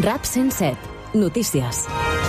RAP 107. Notícies.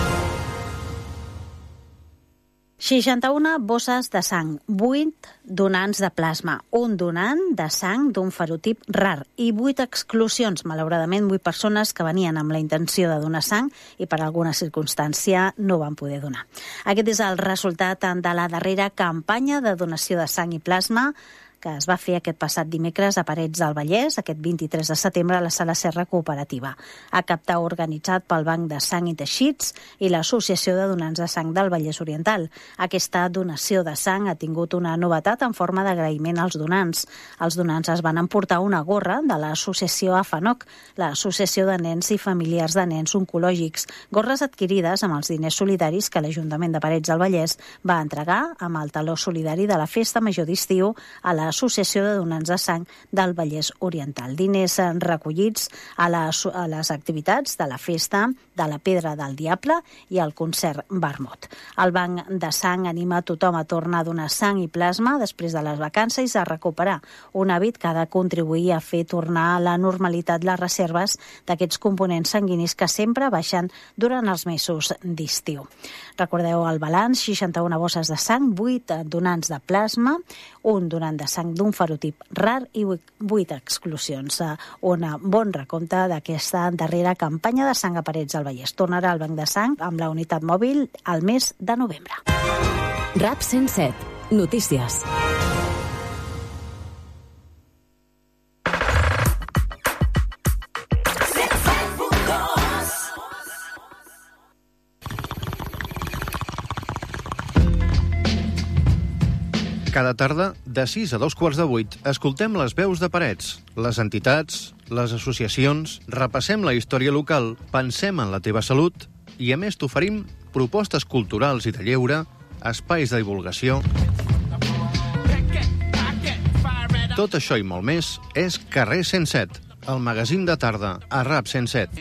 61 bosses de sang, 8 donants de plasma, un donant de sang d'un ferotip rar i 8 exclusions, malauradament 8 persones que venien amb la intenció de donar sang i per alguna circumstància no van poder donar. Aquest és el resultat de la darrera campanya de donació de sang i plasma que es va fer aquest passat dimecres a Parets del Vallès, aquest 23 de setembre a la Sala Serra Cooperativa. Acte organitzat pel Banc de Sang i Teixits i l'Associació de Donants de Sang del Vallès Oriental. Aquesta donació de sang ha tingut una novetat en forma d'agraïment als donants. Els donants es van emportar una gorra de l'associació AFANOC, l'Associació de Nens i Familiars de Nens Oncològics, gorres adquirides amb els diners solidaris que l'Ajuntament de Parets del Vallès va entregar amb el taló solidari de la Festa Major d'Estiu a l'Associació de Donants de Sang del Vallès Oriental. Diners recollits a les activitats de la Festa de la Pedra del Diable i al concert Vermut. El Banc de Sang anima tothom a tornar a donar sang i plasma després de les vacances i a recuperar un hàbit que ha de contribuir a fer tornar a la normalitat les reserves d'aquests components sanguinis que sempre baixen durant els mesos d'estiu. Recordeu el balanç: 61 bosses de sang, 8 donants de plasma, un donant de sang d'un ferotip rar i 8 exclusions. Un bon recompte d'aquesta darrera campanya de sang a Parets del Vallès. Tornarà al Banc de Sang amb la unitat mòbil al mes de novembre. RAP 107. Notícies. Cada tarda, de 6 a 7:45, escoltem les veus de Parets, les entitats, les associacions, repassem la història local, pensem en la teva salut i, a més, t'oferim propostes culturals i de lleure, espais de divulgació. Tot això i molt més és Carrer 107, el magazín de tarda a RAP 107.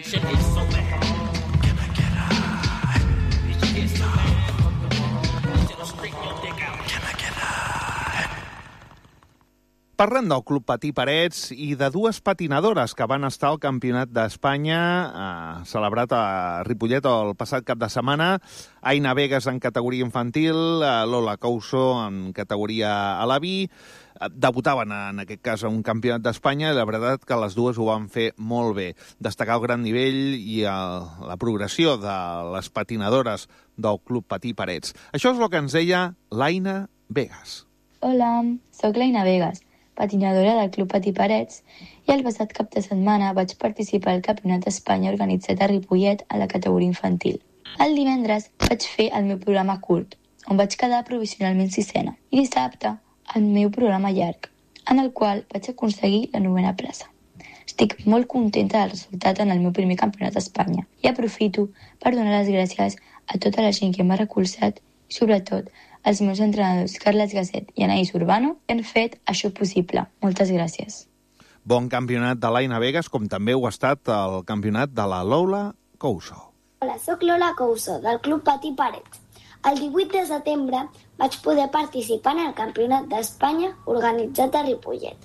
Parlem del Club Patí Parets i de dues patinadores que van estar al Campionat d'Espanya celebrat a Ripollet el passat cap de setmana. Aina Vegas en categoria infantil, Lola Couso en categoria Alaví. Debutaven en aquest cas a un Campionat d'Espanya i la veritat que les dues ho van fer molt bé. Destacar el gran nivell i la progressió de les patinadores del Club Patí Parets. Això és el que ens deia l'Aina Vegas. Hola, sóc l'Aina Vegas, patinadora del Club Patí Parets, i el passat cap de setmana vaig participar al Campionat d'Espanya organitzat a Ripollet a la categoria infantil. El divendres vaig fer el meu programa curt, on vaig quedar provisionalment sisena, i dissabte el meu programa llarg, en el qual vaig aconseguir la 9a plaça. Estic molt contenta del resultat en el meu primer Campionat d'Espanya i aprofito per donar les gràcies a tota la gent que m'ha recolzat i, sobretot, els meus entrenadors Carles Gasset i Anaïs Urbano han fet això possible. Moltes gràcies. Bon campionat de l'Aina Vegas, com també ho ha estat el campionat de la Lola Couso. Hola, sóc Lola Couso, del Club Patí Parets. El 18 de setembre vaig poder participar en el Campionat d'Espanya organitzat a Ripollet,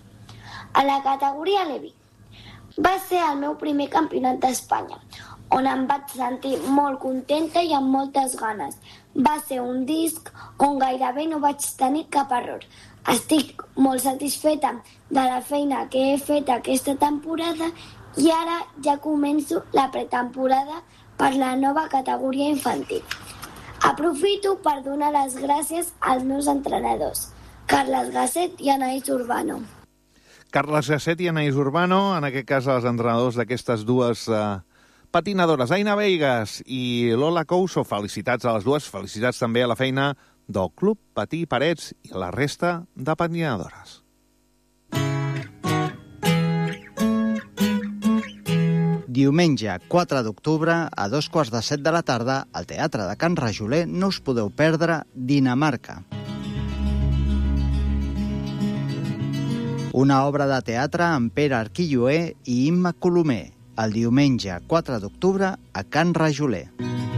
a la categoria Levi. Va ser el meu primer Campionat d'Espanya, on em vaig sentir molt contenta i amb moltes ganes. Va ser un disc on gairebé no vaig tenir cap error. Estic molt satisfeta de la feina que he fet aquesta temporada i ara ja començo la pretemporada per la nova categoria infantil. Aprofito per donar les gràcies als meus entrenadors, Carles Gasset i Anaïs Urbano. Carles Gasset i Anaïs Urbano, en aquest cas els entrenadors d'aquestes dues patinadores, Aina Vegas i Lola Couso. Felicitats a les dues, felicitats també a la feina del Club Patí Parets i a la resta de patinadores. Diumenge 4 d'octubre a 7:15 de la tarda al Teatre de Can Rajoler no us podeu perdre Dinamarca. Una obra de teatre amb Pere Arquilloé i Imma Colomer, el diumenge 4 d'octubre a Can Rajoler.